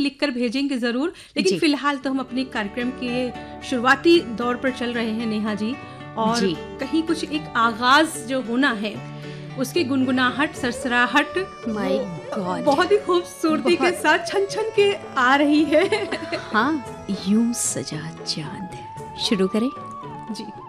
लिखकर भेजेंगे ज़रूर, लेकिन जी। फिलहाल तो हम अपने कार्यक्रम के शुरुआती दौर पर चल रहे हैं नेहा जी, और जी। कहीं कुछ एक आगाज जो होना है उसकी गुनगुनाहट, सरसराहट माय वो गॉड, बहुत ही खूबसूरती के बहुत। साथ छन छन के आ रही है। हाँ, यूं सजा चांद। शुरू करें? जी।